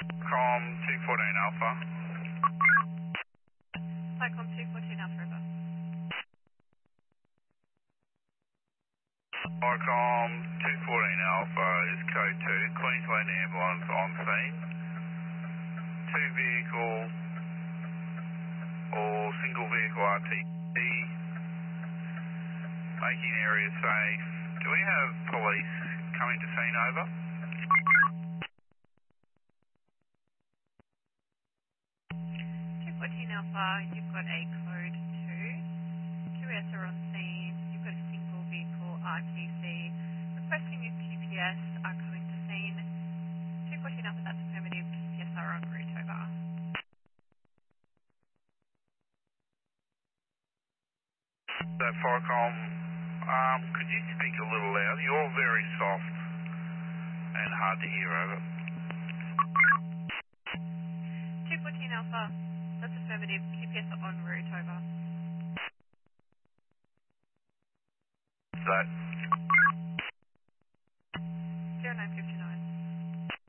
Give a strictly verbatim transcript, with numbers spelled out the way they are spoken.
Com two fourteen Alpha. Cyclone two fourteen Alpha River. Icom two fourteen Alpha is code two, Queensland ambulance on scene. Two vehicle or single vehicle R T C, making area safe. Do we have police coming to scene over? two fourteen Alpha, you've got a code two. Two S are on scene. You've got a single vehicle R T C. Requesting a Q P S are coming to scene. two fourteen Alpha, that's affirmative. Q P S are en route over. So Forcom, um, could you speak a little louder? You're very soft and hard to hear over. two fourteen Alpha, that's affirmative. Q P S are en route over.